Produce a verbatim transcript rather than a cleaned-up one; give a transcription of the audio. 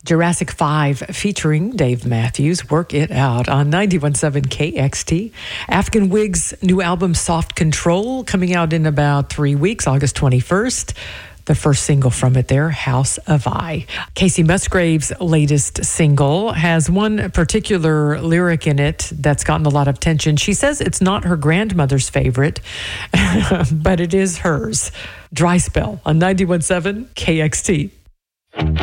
Jurassic five featuring Dave Matthews, Work It Out on ninety-one point seven K X T. African Wig's new album, Soft Control, coming out in about three weeks, August twenty-first. The first single from it there, House of I. Casey Musgrave's latest single has one particular lyric in it that's gotten a lot of attention. She says it's not her grandmother's favorite, but it is hers. Dry Spell on ninety-one point seven K X T.